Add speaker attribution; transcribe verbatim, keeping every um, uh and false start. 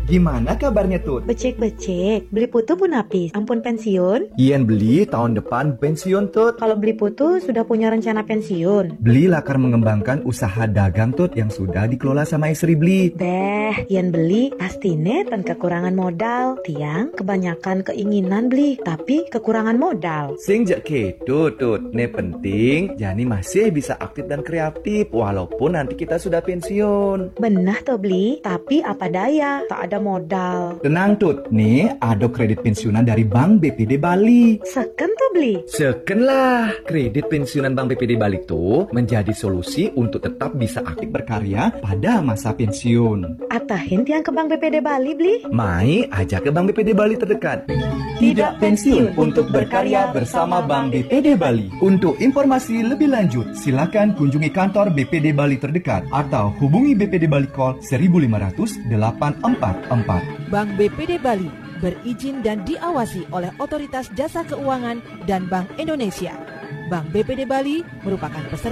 Speaker 1: gimana kabarnya Tut?
Speaker 2: Becek-becek, beli putu pun habis. Ampun pensiun?
Speaker 1: Ian beli tahun depan pensiun Tut.
Speaker 2: Kalau beli putu sudah punya rencana pensiun?
Speaker 1: Beli lakar mengembangkan usaha dagang Tut yang sudah dikelola sama istri Beli.
Speaker 2: Beh, Ian beli pasti netan kekurangan modal. Tiang kebanyakan keinginan beli, tapi kekurangan modal.
Speaker 1: Sing jak kedo Tut, ne penting Jani masih bisa aktif dan kreatif walaupun nanti kita sudah pensiun.
Speaker 2: Benah toh beli, tapi apa daya, tak ada modal.
Speaker 1: Tenang Tut, nih ada kredit pensiunan dari Bank B P D Bali.
Speaker 2: Seken toh beli?
Speaker 1: Seken lah, kredit pensiunan Bank B P D Bali tuh menjadi solusi untuk tetap bisa aktif berkarya pada masa pensiun.
Speaker 2: Atahin tiang ke Bank B P D Bali beli?
Speaker 1: Mai aja ke Bank B P D Bali terdekat. Tidak pensiun untuk berkarya bersama Bank B P D Bali. Untuk informasi lebih lanjut, silakan kunjungi kantor B P D Bali terdekat atau hubungi B P D Bali Call seribu lima ratus delapan empat empat.
Speaker 3: Bank B P D Bali berizin dan diawasi oleh Otoritas Jasa Keuangan dan Bank Indonesia. Bank B P D Bali merupakan peserta